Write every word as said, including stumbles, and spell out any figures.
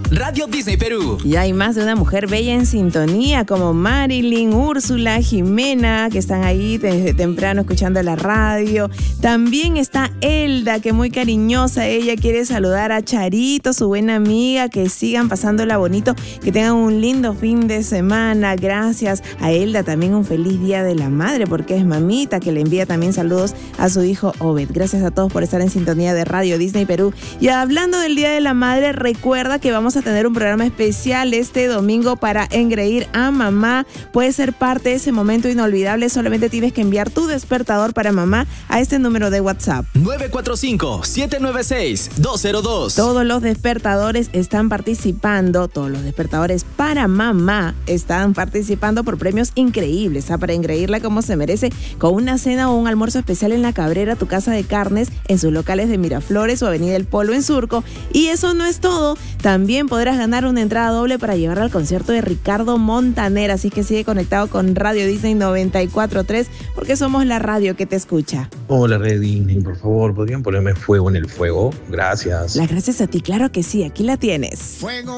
Radio Disney Perú. Y hay más de una mujer bella en sintonía, como Marilyn, Úrsula, Jimena, que están ahí desde temprano escuchando la radio. También está Elda, que muy cariñosa, ella quiere saludar a Charito, su buena amiga, que sigan pasándola bonito, que tengan un lindo fin de semana. Gracias a Elda, también un feliz día de la madre, porque es mamita, que le envía también saludos a su hijo Obed. Gracias a todos por estar en sintonía de Radio Disney Perú. Y hablando del Día de la Madre, recuerda que vamos a tener un programa especial este domingo para engreír a mamá. Puedes ser parte de ese momento inolvidable, solamente tienes que enviar tu despertador para mamá a este número de WhatsApp. nueve cuatro cinco, siete nueve seis, dos cero dos. Todos los despertadores están participando, todos los despertadores para mamá están participando por premios increíbles, ¿ah? Para engreírla como se merece, con una cena o un almuerzo especial en La Cabrera, tu casa de carnes, en sus locales de Miraflores o Avenida El Polo en Surco. Y eso no es todo, también podrás ganar una entrada doble para llevarla al concierto de Ricardo Montaner, así que sigue conectado con Radio Disney noventa y cuatro punto tres, porque somos la radio que te escucha. Hola, Red Disney, por favor, ¿podrían ponerme fuego en el fuego? Gracias. Las gracias a ti, claro que sí, aquí la tienes. Fuego.